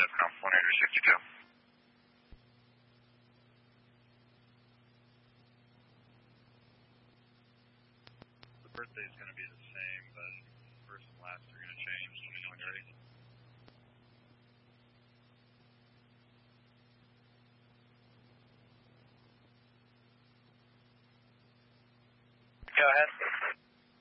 Jeffcom 162. The birthday is going to be the same, but first and last are going to change. Let me know when you're ready.